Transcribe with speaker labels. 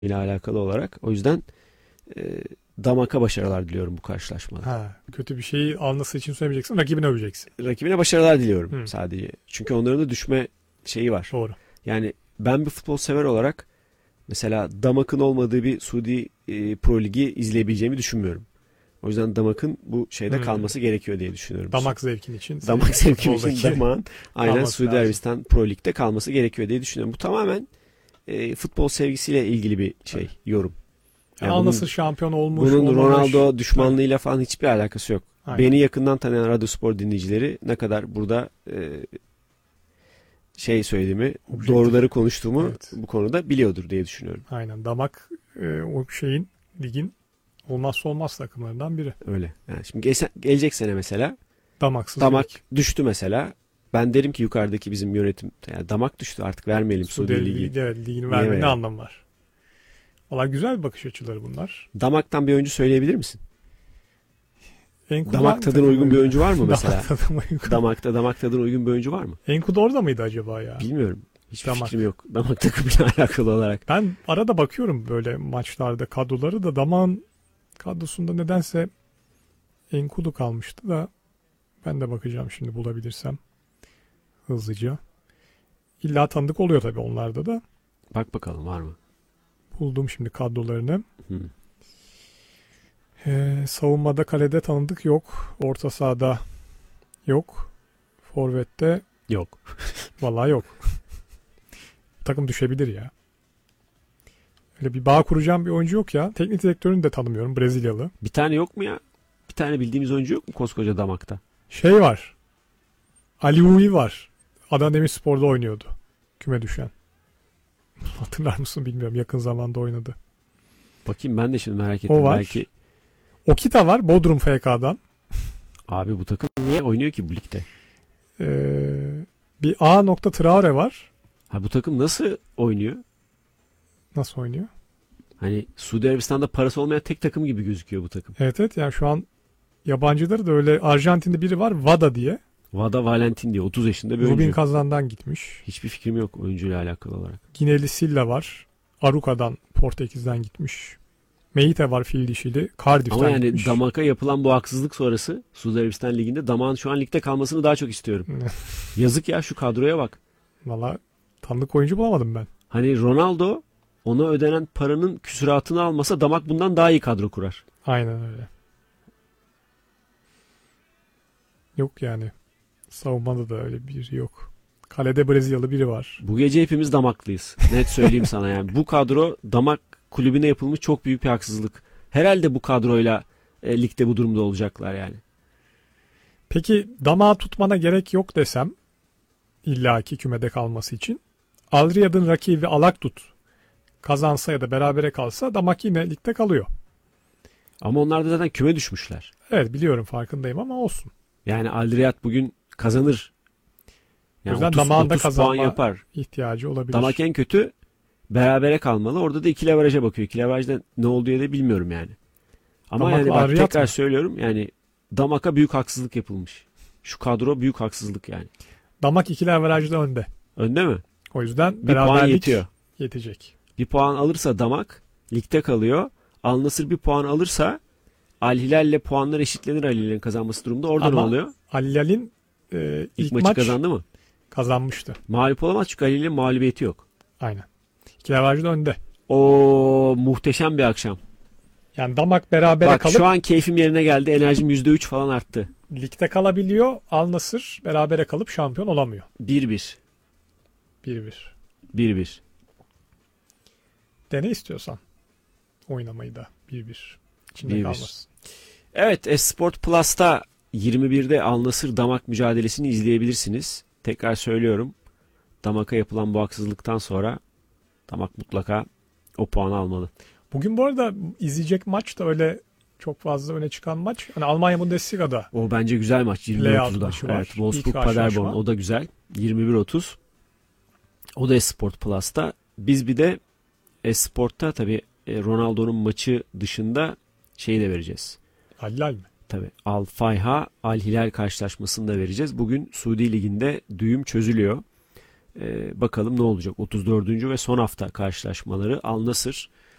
Speaker 1: ile alakalı olarak. O yüzden e, Damak'a başarılar diliyorum bu karşılaşmada.
Speaker 2: Ha, kötü bir şeyi alması için söylemeyeceksin. Rakibini öveceksin.
Speaker 1: Rakibine başarılar diliyorum
Speaker 2: Hı,
Speaker 1: sadece. Çünkü onların da düşme şeyi var.
Speaker 2: doğru.
Speaker 1: Yani ben bir futbol sever olarak mesela Damak'ın olmadığı bir Suudi Pro Ligi izleyebileceğimi düşünmüyorum. O yüzden Damak'ın bu şeyde
Speaker 2: Hı.
Speaker 1: kalması gerekiyor diye düşünüyorum.
Speaker 2: Damak zevkin için.
Speaker 1: Damak zevkim için
Speaker 2: Futboldaki
Speaker 1: Damak'ın aynen
Speaker 2: kalması
Speaker 1: Suudi
Speaker 2: lazım.
Speaker 1: Arabistan Pro Lig'de kalması gerekiyor diye düşünüyorum. Bu tamamen futbol sevgisiyle ilgili bir şey,
Speaker 2: Tabii.
Speaker 1: yorum.
Speaker 2: Yani
Speaker 1: Yani
Speaker 2: Al
Speaker 1: bunun
Speaker 2: Nassr şampiyon olmuş,
Speaker 1: bunun
Speaker 2: olmamış.
Speaker 1: Ronaldo
Speaker 2: Tabii.
Speaker 1: düşmanlığıyla falan hiçbir alakası yok.
Speaker 2: Aynen.
Speaker 1: Beni yakından tanıyan Radyospor dinleyicileri ne kadar burada şey söylediğimi,
Speaker 2: Objektif.
Speaker 1: doğruları konuştuğumu
Speaker 2: Evet.
Speaker 1: bu konuda biliyordur diye düşünüyorum.
Speaker 2: Aynen. Damak o ligin olmazsa olmaz takımlarından biri.
Speaker 1: Öyle. Yani şimdi gelecek sene mesela
Speaker 2: Damaksız
Speaker 1: Damak
Speaker 2: lig.
Speaker 1: düştü mesela. Ben derim ki yukarıdaki bizim yönetim yani Damak düştü artık vermeyelim Suudi Ligi.
Speaker 2: Ligini
Speaker 1: Niye
Speaker 2: vermenin ne
Speaker 1: verelim?
Speaker 2: anlamı var? Valla güzel bir bakış açıları bunlar.
Speaker 1: Damaktan bir oyuncu söyleyebilir misin?
Speaker 2: Enkudu
Speaker 1: Damak
Speaker 2: hangi
Speaker 1: tadına uygun bir
Speaker 2: takımdaydı?
Speaker 1: oyuncu var mı mesela?
Speaker 2: Damak tadına uygun.
Speaker 1: Damak tadına uygun bir oyuncu var mı?
Speaker 2: Enkudu orada mıydı acaba ya?
Speaker 1: Bilmiyorum. Hiçbir
Speaker 2: Damak.
Speaker 1: fikrim yok. Damak takımıyla alakalı olarak.
Speaker 2: Ben arada bakıyorum böyle maçlarda kadroları da Damak'ın kadrosunda nedense Enkudu kalmıştı da ben de bakacağım şimdi bulabilirsem hızlıca. İlla tanıdık oluyor tabii onlarda da.
Speaker 1: Bak bakalım var mı?
Speaker 2: Buldum şimdi kadrolarını.
Speaker 1: Hı.
Speaker 2: Savunmada kalede tanıdık yok. Orta sahada yok. Forvet'te
Speaker 1: Yok.
Speaker 2: vallahi yok. Takım düşebilir ya. Öyle bir bağ kuracağım bir oyuncu yok ya. Teknik direktörünü de tanımıyorum. Brezilyalı.
Speaker 1: Bir tane yok mu ya? Bir tane bildiğimiz oyuncu yok mu koskoca Damak'ta?
Speaker 2: Şey var. Ali Uy var. Adana Demirspor'da oynuyordu. Küme düşen. Hatırlar mısın bilmiyorum. Yakın zamanda oynadı.
Speaker 1: Bakayım ben de şimdi merak
Speaker 2: O
Speaker 1: ettim.
Speaker 2: var.
Speaker 1: Belki
Speaker 2: Okita var. Bodrum FK'dan.
Speaker 1: abi bu takım niye oynuyor ki bu ligde?
Speaker 2: Bir A. Traore var.
Speaker 1: Ha bu takım nasıl oynuyor?
Speaker 2: Nasıl oynuyor?
Speaker 1: Hani Suudi Arabistan'da parası olmayan tek takım gibi gözüküyor bu takım.
Speaker 2: Evet yani şu an yabancıları da öyle. Arjantin'de biri var. Vada diye.
Speaker 1: Vada Valentin diye 30 yaşında bir
Speaker 2: Rubin
Speaker 1: oyuncu.
Speaker 2: Kazan'dan gitmiş.
Speaker 1: Hiçbir fikrim yok oyuncuyla alakalı olarak.
Speaker 2: Gineli Silla var. Aruka'dan Portekiz'den gitmiş. Meite var fil dişili. Cardiff'ten
Speaker 1: Ama yani
Speaker 2: gitmiş.
Speaker 1: Damak'a yapılan bu haksızlık sonrası Suudi Arabistan Ligi'nde Damak'ın şu an ligde kalmasını daha çok istiyorum. Yazık ya şu kadroya bak.
Speaker 2: Valla tanıdık oyuncu bulamadım ben.
Speaker 1: Hani Ronaldo ona ödenen paranın küsuratını almasa Damak bundan daha iyi kadro kurar.
Speaker 2: Aynen öyle. Yok yani. Savunmada da öyle biri yok. Kalede Brezilyalı biri var.
Speaker 1: Bu gece hepimiz Damaklıyız. Net söyleyeyim sana yani. Bu kadro Damak kulübüne yapılmış çok büyük bir haksızlık. Herhalde bu kadroyla ligde bu durumda olacaklar yani.
Speaker 2: Peki damağı tutmana gerek yok desem illaki kümede kalması için. Al Riyad'ın rakibi Alaktut kazansa ya da berabere kalsa damak yine ligde kalıyor.
Speaker 1: Ama onlar da zaten küme düşmüşler.
Speaker 2: Evet biliyorum farkındayım ama olsun.
Speaker 1: Yani Al Riyad bugün kazanır.
Speaker 2: O
Speaker 1: Yani
Speaker 2: yüzden
Speaker 1: 30,
Speaker 2: damağında
Speaker 1: 30 puan
Speaker 2: kazanma
Speaker 1: yapar.
Speaker 2: ihtiyacı olabilir.
Speaker 1: Damak en kötü berabere kalmalı. Orada da ikili averaja bakıyor. İkili averajda ne olduğu da bilmiyorum yani. Ama
Speaker 2: Damakla
Speaker 1: yani bak
Speaker 2: Al Riyad
Speaker 1: tekrar
Speaker 2: mı?
Speaker 1: söylüyorum yani Damak'a büyük haksızlık yapılmış. Şu kadro büyük haksızlık yani.
Speaker 2: Damak ikili averajda önde.
Speaker 1: Önde mi?
Speaker 2: O yüzden
Speaker 1: Bir puan
Speaker 2: beraberlik
Speaker 1: yetiyor.
Speaker 2: yetecek.
Speaker 1: Bir puan alırsa Damak ligde kalıyor. Al Nassr bir puan alırsa Al Hilal'le puanlar eşitlenir Al Hilal'in kazanması durumunda. Orada
Speaker 2: Ama
Speaker 1: ne oluyor?
Speaker 2: Al Hilal'in
Speaker 1: İlk
Speaker 2: ilk
Speaker 1: maçı
Speaker 2: maç
Speaker 1: kazandı mı?
Speaker 2: kazanmıştı.
Speaker 1: Mağlup olamaz çünkü Al Hilal'in mağlubiyeti yok.
Speaker 2: Aynen. İkili averajda önde.
Speaker 1: O muhteşem bir akşam.
Speaker 2: Yani damak berabere
Speaker 1: Bak
Speaker 2: kalıp
Speaker 1: şu an keyfim yerine geldi. Enerjim %3 falan arttı.
Speaker 2: ligde kalabiliyor. Al Nassr berabere kalıp şampiyon olamıyor.
Speaker 1: 1-1.
Speaker 2: 1-1.
Speaker 1: 1-1.
Speaker 2: Dene istiyorsan. Oynamayı da 1-1. İçinde
Speaker 1: 1-1.
Speaker 2: kalmasın.
Speaker 1: Evet, Esport Plus'ta 21'de Al Nassr Damak mücadelesini izleyebilirsiniz. Tekrar söylüyorum. Damak'a yapılan bu haksızlıktan sonra Damak mutlaka o puanı almalı.
Speaker 2: Bugün bu arada izleyecek maç da öyle çok fazla öne çıkan maç. Hani Almanya Bundesliga'da
Speaker 1: O bence güzel maç.
Speaker 2: Layout
Speaker 1: 21.30'da.
Speaker 2: maçı var.
Speaker 1: Evet,
Speaker 2: İlk
Speaker 1: Wolfsburg
Speaker 2: karşılaşma.
Speaker 1: Paderborn o da güzel. 21.30. O da Esport Plus'ta. Biz bir de Esport'ta tabii Ronaldo'nun maçı dışında şeyi de vereceğiz.
Speaker 2: Halal mi?
Speaker 1: Tabii Al Fayha Al Hilal karşılaşmasını da vereceğiz. Bugün Suudi Ligi'nde düğüm çözülüyor. Bakalım ne olacak? 34. ve son hafta karşılaşmaları Al Nassr